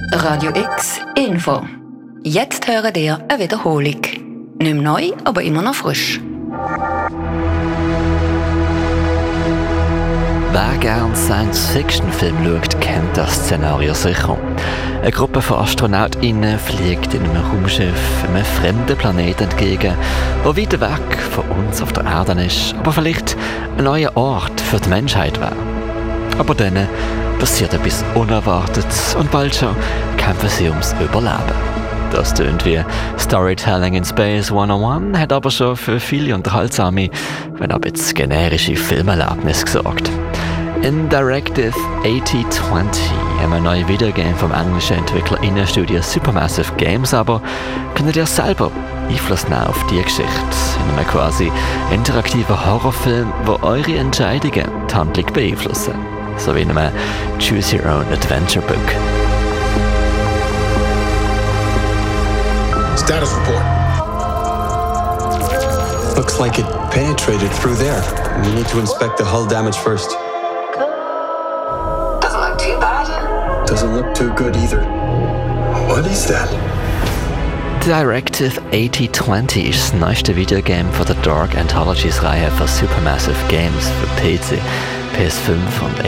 Radio X Info. Jetzt hören ihr eine Wiederholung. Nicht mehr neu, aber immer noch frisch. Wer gerne Science-Fiction-Film schaut, kennt das Szenario sicher. Eine Gruppe von AstronautInnen fliegt in einem Raumschiff einem fremden Planeten entgegen, der weit weg von uns auf der Erde ist, aber vielleicht ein neuer Ort für die Menschheit wäre. Aber dann passiert etwas Unerwartetes und bald schon kämpfen sie ums Überleben. Das tönt wie Storytelling in Space 101, hat aber schon für viele unterhaltsame, wenn auch ein bisschen generische Filmerlebnisse gesorgt. In Directive 8020 haben wir ein neues Videogame vom englischen EntwicklerInnenstudio Supermassive Games, aber könnt ihr selber Einfluss nehmen auf die Geschichte in einem quasi interaktiven Horrorfilm, wo eure Entscheidungen die Handlung beeinflussen, so wie in einem Choose Your Own Adventure Book. Status report. Looks like it penetrated through there. We need to inspect the hull damage first. Doesn't look too bad. Doesn't look too good either. What is that? Directive 8020 ist das neueste Videogame von der Dark Anthologies-Reihe von Supermassive Games für PC, PS5 und